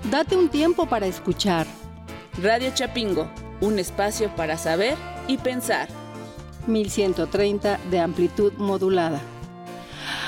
Date un tiempo para escuchar. Radio Chapingo, un espacio para saber y pensar. 1130 de amplitud modulada.